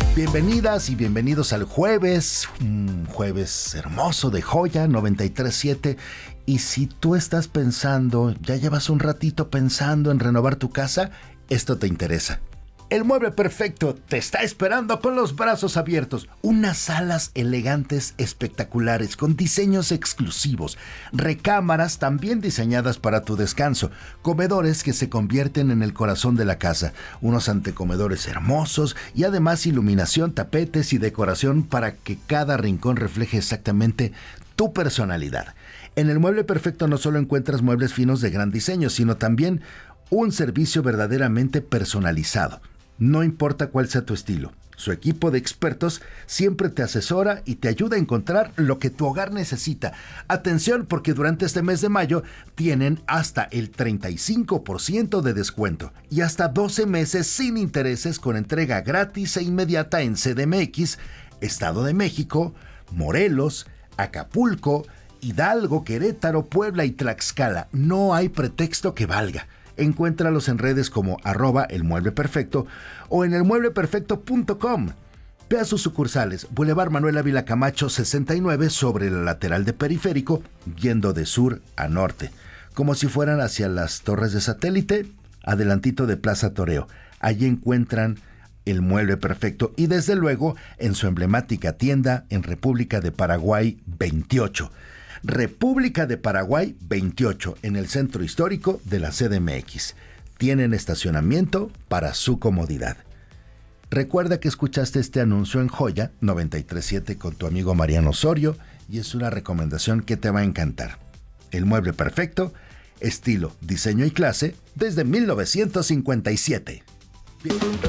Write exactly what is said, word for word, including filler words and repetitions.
Bienvenidas y bienvenidos al jueves, un jueves hermoso de Joya noventa y tres punto siete. Y si tú estás pensando, ya llevas un ratito pensando en renovar tu casa, esto te interesa. El Mueble Perfecto te está esperando con los brazos abiertos. Unas salas elegantes, espectaculares, con diseños exclusivos. Recámaras también diseñadas para tu descanso. Comedores que se convierten en el corazón de la casa. Unos antecomedores hermosos y además iluminación, tapetes y decoración para que cada rincón refleje exactamente tu personalidad. En el Mueble Perfecto no solo encuentras muebles finos de gran diseño, sino también un servicio verdaderamente personalizado. No importa cuál sea tu estilo, su equipo de expertos siempre te asesora y te ayuda a encontrar lo que tu hogar necesita. Atención, porque durante este mes de mayo tienen hasta el treinta y cinco por ciento de descuento y hasta doce meses sin intereses con entrega gratis e inmediata en C D M X, Estado de México, Morelos, Acapulco, Hidalgo, Querétaro, Puebla y Tlaxcala. No hay pretexto que valga. Encuéntralos en redes como arroba el mueble perfecto o en el mueble perfecto punto com. Ve a sus sucursales, Boulevard Manuel Ávila Camacho sesenta y nueve sobre la lateral de Periférico, yendo de sur a norte, como si fueran hacia las torres de satélite, adelantito de Plaza Toreo. Allí encuentran el Mueble Perfecto y desde luego en su emblemática tienda en República de Paraguay veintiocho. República de Paraguay veintiocho, en el centro histórico de la C D M X. Tienen estacionamiento para su comodidad. Recuerda que escuchaste este anuncio en Joya noventa y tres punto siete con tu amigo Mariano Osorio y es una recomendación que te va a encantar. El Mueble Perfecto, estilo, diseño y clase desde mil novecientos cincuenta y siete. Bien.